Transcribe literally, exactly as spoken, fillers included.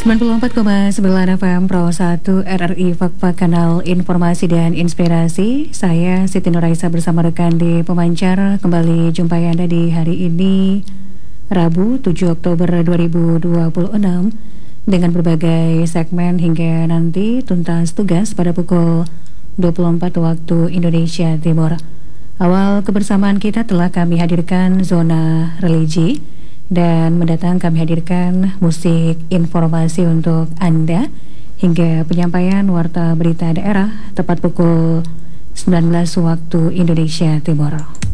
sembilan puluh empat koma sembilan F M Pro satu R R I Fakta Kanal Informasi dan Inspirasi. Saya Siti Nuraisa bersama rekan di pemancar kembali jumpai Anda di hari ini Rabu tujuh Oktober dua ribu dua puluh enam dengan berbagai segmen hingga nanti tuntas tugas pada pukul dua puluh empat waktu Indonesia Timur. Awal kebersamaan kita telah kami hadirkan zona religi dan mendatang kami hadirkan musik informasi untuk Anda hingga penyampaian warta berita daerah tepat pukul sembilan belas waktu Indonesia Timur.